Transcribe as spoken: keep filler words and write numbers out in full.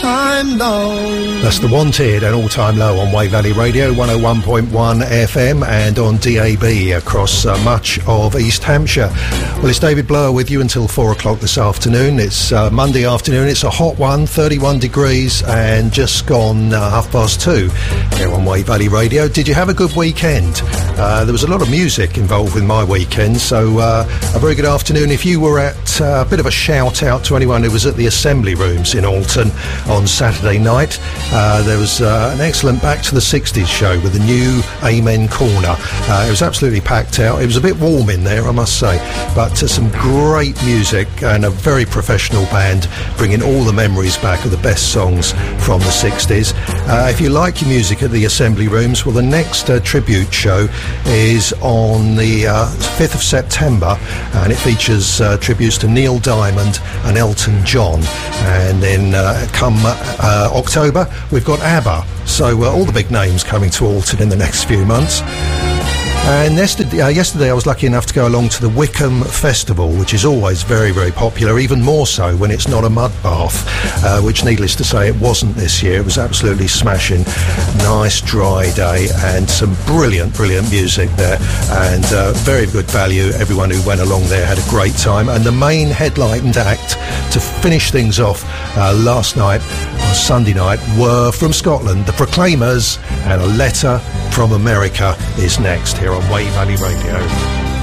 all-time low. That's The Wanted, an all-time low on Wave Valley Radio, one oh one point one F M and on D A B across uh, much of East Hampshire. Well, it's David Blower with you until four o'clock this afternoon. It's uh, Monday afternoon. It's a hot one, thirty-one degrees and just gone uh, half past two here on Wave Valley Radio. Did you have a good weekend? Uh, there was a lot of music involved with my weekend, so uh, a very good afternoon. If you were at uh, a bit of a shout out to anyone who was at the Assembly Rooms in Alton on Saturday night. Uh, there was uh, an excellent Back to the sixties show with a new Amen Corner. Uh, it was absolutely packed out. It was a bit warm in there, I must say, but uh, some great music and a very professional band bringing all the memories back of the best songs from the sixties. Uh, if you like your music at the Assembly Rooms, well, the next uh, tribute show is on the uh, fifth of September, and it features uh, tributes to Neil Diamond and Elton John. And then uh, come uh, October, we've got ABBA. So uh, all the big names coming to Alton in the next few months. And yesterday, uh, yesterday I was lucky enough to go along to the Wickham Festival, which is always very, very popular, even more so when it's not a mud bath, uh, which needless to say it wasn't this year. It was absolutely smashing. Nice dry day and some brilliant, brilliant music there, and uh, very good value. Everyone who went along there had a great time. And the main headlined act to finish things off uh, last night, on Sunday night, were from Scotland, the Proclaimers, and A Letter from America is next here on Wave Valley Radio.